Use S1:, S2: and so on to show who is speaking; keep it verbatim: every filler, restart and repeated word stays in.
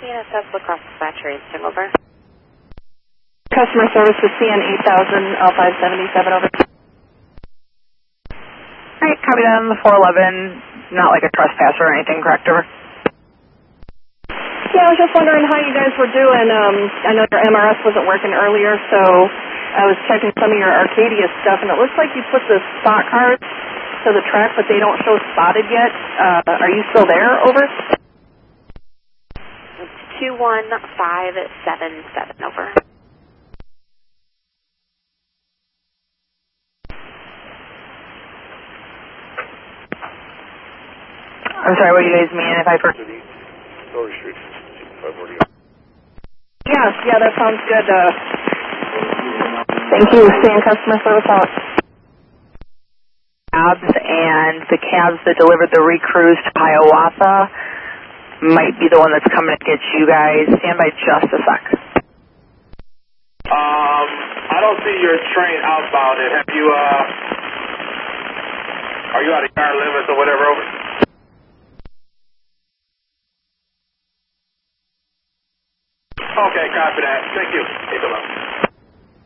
S1: C N S S across the flat Ranston, over.
S2: Customer service to C N eight thousand L five seventy-seven, over.
S3: Alright, copy that on the four eleven, not like a trespass or anything, correct, over?
S2: Yeah, I was just wondering how you guys were doing. Um, I know your M R S wasn't working earlier, so I was checking some of your Arcadia stuff, and it looks like you put the spot cards to the track, but they don't show spotted yet. Uh, are you still there, over?
S1: two one five seven seven, over.
S3: I'm sorry, what do you guys mean if I... Per
S4: Story Street.
S2: Yes, yeah, that sounds good. Uh, thank you. Stay in customer service out.
S3: Cabs and the cabs that delivered the recruits to Hiawatha might be the one that's coming to get you guys. Stand by just a sec.
S4: Um, I don't see your train outbound. Have you, uh, are you out of yard limits or whatever, over? Okay, copy that. Thank you. Hey,